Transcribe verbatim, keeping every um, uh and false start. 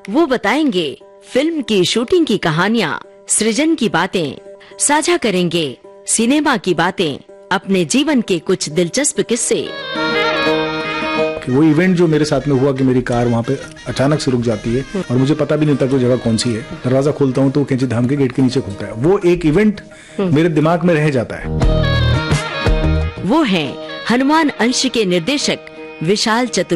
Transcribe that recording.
वो बताएंगे फिल्म की शूटिंग की कहानियाँ, सृजन की बातें, साझा करेंगे सिनेमा की बातें, अपने जीवन के कुछ दिलचस्प किस्से। वो इवेंट जो मेरे साथ में हुआ कि मेरी कार वहाँ पे अचानक से रुक जाती है और मुझे पता भी नहीं था कि जगह कौन सी है। दरवाजा खोलता हूँ तो कैंची धाम के गेट के नीचे खुलता है। वो एक इवेंट मेरे दिमाग में रह जाता है। वो हैं हनुमान अंश के निर्देशक विशाल चतुर्वेदी।